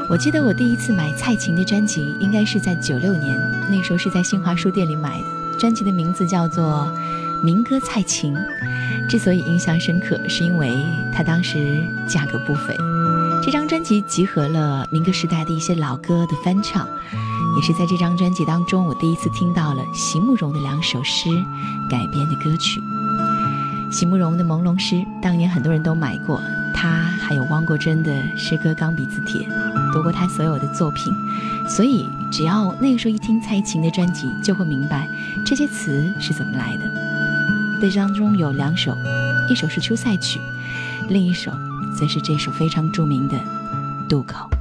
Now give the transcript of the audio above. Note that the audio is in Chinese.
我记得我第一次买蔡琴的专辑应该是在96年，那时候是在新华书店里买的，专辑的名字叫做《民歌蔡琴》。之所以印象深刻，是因为它当时价格不菲。这张专辑集合了民歌时代的一些老歌的翻唱，也是在这张专辑当中我第一次听到了席慕容的2首诗改编的歌曲。席慕容的朦胧诗当年很多人都买过，他还有汪国真的诗歌钢笔字帖，读过他所有的作品，所以只要那个时候一听蔡琴的专辑，就会明白这些词是怎么来的。这当中有2首，一首是《出塞曲》，另一首则是这首非常著名的《渡口》。